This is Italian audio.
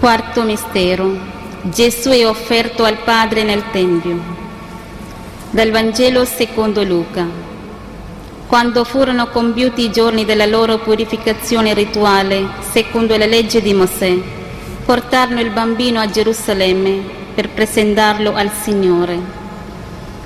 Quarto mistero. Gesù è offerto al Padre nel Tempio. Dal Vangelo secondo Luca. Quando furono compiuti i giorni della loro purificazione rituale, secondo la legge di Mosè, portarono il bambino a Gerusalemme per presentarlo al Signore.